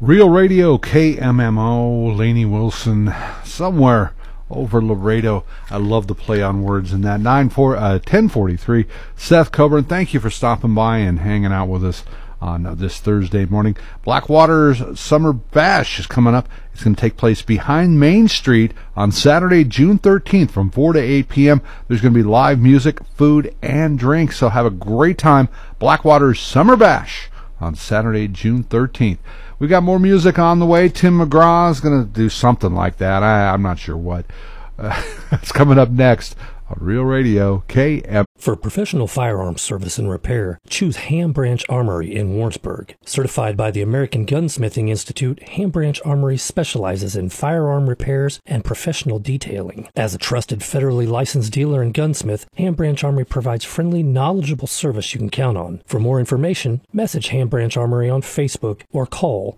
Real Radio, KMMO, Lainey Wilson, somewhere over Laredo. I love the play on words in that. 10:43. Seth Coburn, thank you for stopping by and hanging out with us on this Thursday morning. Blackwater's Summer Bash is coming up. It's going to take place behind Main Street on Saturday, June 13th from 4 to 8 p.m. There's going to be live music, food, and drinks, so have a great time. Blackwater's Summer Bash on Saturday, June 13th. We got more music on the way. Tim McGraw is going to do something like that. I'm not sure what. It's coming up next on Real Radio, KM. For professional firearms service and repair, choose Ham Branch Armory in Warrensburg. Certified by the American Gunsmithing Institute, Ham Branch Armory specializes in firearm repairs and professional detailing. As a trusted federally licensed dealer and gunsmith, Ham Branch Armory provides friendly, knowledgeable service you can count on. For more information, message Ham Branch Armory on Facebook or call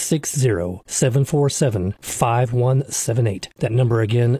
660-747-5178. That number again,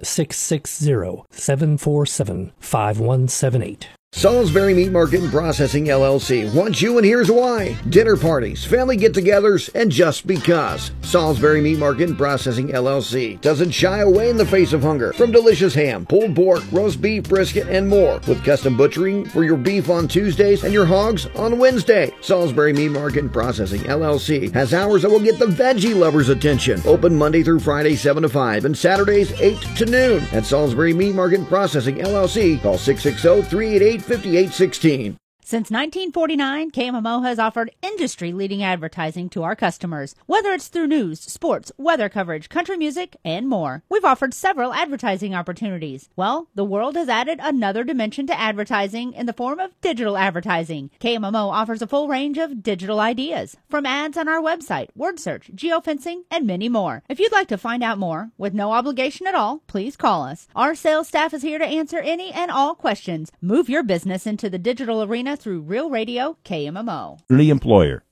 660-747-5178. Salisbury Meat Market and Processing LLC wants you, and here's why. Dinner parties, family get-togethers, and just because. Salisbury Meat Market and Processing LLC doesn't shy away in the face of hunger. From delicious ham, pulled pork, roast beef, brisket, and more. With custom butchering for your beef on Tuesdays and your hogs on Wednesday. Salisbury Meat Market and Processing LLC has hours that will get the veggie lovers' attention. Open Monday through Friday 7 to 5 and Saturdays 8 to noon. At Salisbury Meat Market and Processing LLC, call 660-388-5816. Since 1949, KMMO has offered industry-leading advertising to our customers, whether it's through news, sports, weather coverage, country music, and more. We've offered several advertising opportunities. Well, the world has added another dimension to advertising in the form of digital advertising. KMMO offers a full range of digital ideas, from ads on our website, word search, geofencing, and many more. If you'd like to find out more, with no obligation at all, please call us. Our sales staff is here to answer any and all questions. Move your business into the digital arena through Real Radio, KMMO. The employer.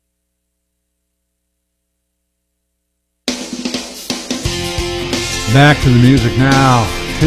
Back to the music now.